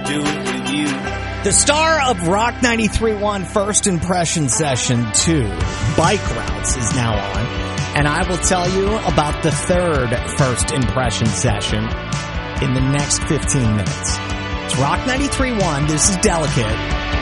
do it with you. The star of Rock 93.1 First Impression Session 2, Bike Routes, is now on. And I will tell you about the third First Impression Session in the next 15 minutes. It's Rock 93.1. This is Delicate.